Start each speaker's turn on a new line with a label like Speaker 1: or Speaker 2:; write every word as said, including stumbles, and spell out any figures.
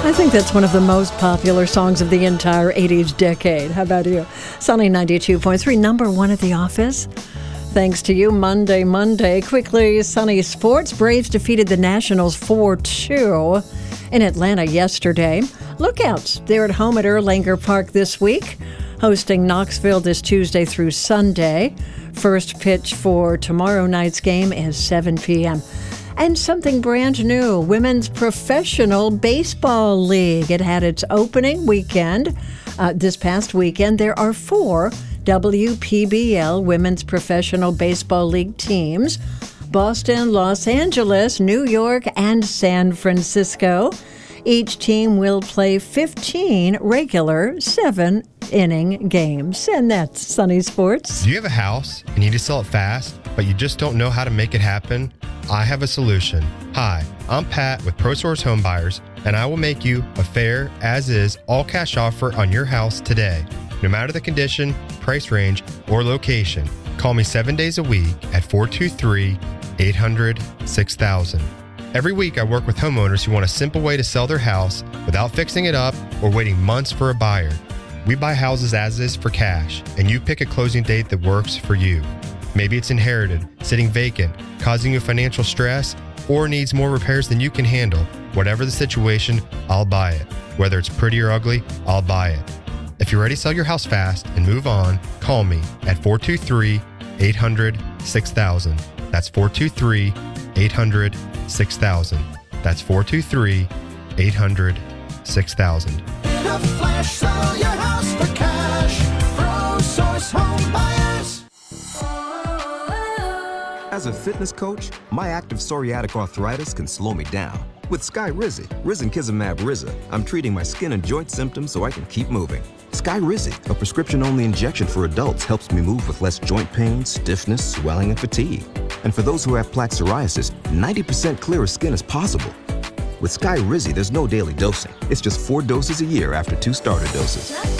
Speaker 1: I think that's one of the most popular songs of the entire eighties decade. How about you? Sunny ninety-two point three, number one at the office. Thanks to you, Monday, Monday. Quickly, Sunny Sports. Braves defeated the Nationals four two in Atlanta yesterday. Lookouts, they're at home at Erlanger Park this week, hosting Knoxville this Tuesday through Sunday. First pitch for tomorrow night's game is seven p.m. And something brand new, Women's Professional Baseball League. It had its opening weekend uh, this past weekend. There are four W P B L Women's Professional Baseball League teams: Boston, Los Angeles, New York, and San Francisco. Each team will play fifteen regular seven-inning games. And that's Sunny Sports.
Speaker 2: Do you have a house and you need to sell it fast, but you just don't know how to make it happen? I have a solution. Hi, I'm Pat with ProSource Home Buyers, and I will make you a fair, as-is, all-cash offer on your house today. No matter the condition, price range, or location, call me seven days a week at four two three, eight hundred, six thousand. Every week I work with homeowners who want a simple way to sell their house without fixing it up or waiting months for a buyer. We buy houses as is for cash, and you pick a closing date that works for you. Maybe it's inherited, sitting vacant, causing you financial stress, or needs more repairs than you can handle. Whatever the situation, I'll buy it. Whether it's pretty or ugly, I'll buy it. If you're ready to sell your house fast and move on, call me at four two three, eight hundred, six thousand. That's four two three, eight hundred, six thousand. That's four two three, eight hundred, six thousand.
Speaker 3: In a flash, sell your house for cash. ProSource Home Buyers.
Speaker 4: As a fitness coach, my active psoriatic arthritis can slow me down. With Skyrizi, risankizumab Riza, I'm treating my skin and joint symptoms so I can keep moving. Skyrizi, a prescription-only injection for adults, helps me move with less joint pain, stiffness, swelling, and fatigue. And for those who have plaque psoriasis, ninety percent clearer skin is possible. With Skyrizi, there's no daily dosing. It's just four doses a year after two starter doses.